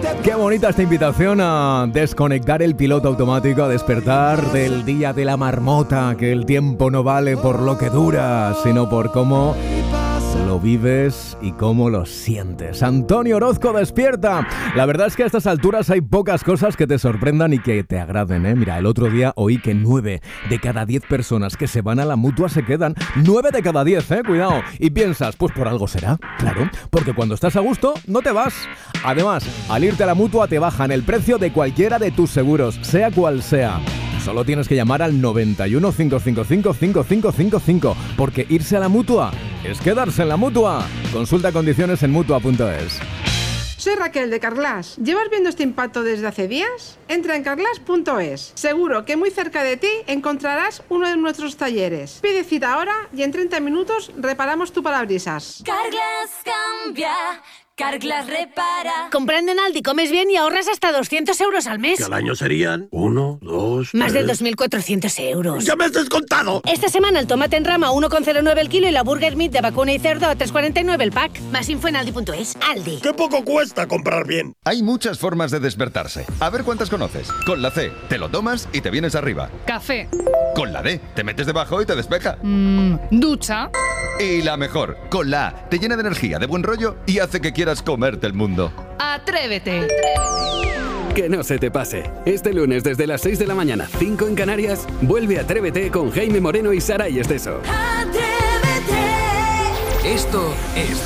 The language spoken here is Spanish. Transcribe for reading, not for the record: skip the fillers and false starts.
Qué bonita esta invitación a desconectar el piloto automático, a despertar del día de la marmota, que el tiempo no vale por lo que dura, sino por cómo lo vives y cómo lo sientes. Antonio Orozco, despierta. La verdad es que a estas alturas hay pocas cosas que te sorprendan y que te agraden, ¿eh? Mira, el otro día oí que 9 de cada 10 personas que se van a la Mutua se quedan. 9 de cada 10, cuidado. Y piensas, pues por algo será. Claro, porque cuando estás a gusto, no te vas. Además, al irte a la Mutua te bajan el precio de cualquiera de tus seguros, sea cual sea. Solo tienes que llamar al 91 555 5555, porque irse a la Mutua es quedarse en la Mutua. Consulta condiciones en Mutua.es. Soy Raquel de Carglass. ¿Llevas viendo este impacto desde hace días? Entra en Carglass.es. Seguro que muy cerca de ti encontrarás uno de nuestros talleres. Pide cita ahora y en 30 minutos reparamos tu parabrisas. Carglass cambia. Carglass repara. Comprando en Aldi comes bien y ahorras hasta 200 euros al mes. Que al año serían 1, 2, Más de 3. 2.400 euros. ¡Ya me has descontado! Esta semana el tomate en rama 1,09 el kilo y la burger meat de vacuna y cerdo a 3,49 el pack. Más info en Aldi.es. Aldi. ¡Qué poco cuesta comprar bien! Hay muchas formas de despertarse. A ver cuántas conoces. Con la C, te lo tomas y te vienes arriba. Café. Con la D, te metes debajo y te despeja. Ducha. Y la mejor, con la A, te llena de energía, de buen rollo y hace que quieras comerte el mundo. Atrévete. Que no se te pase. Este lunes desde las 6 de la mañana, 5 en Canarias, vuelve Atrévete con Jaime Moreno y Saray Esteso. Atrévete. Esto es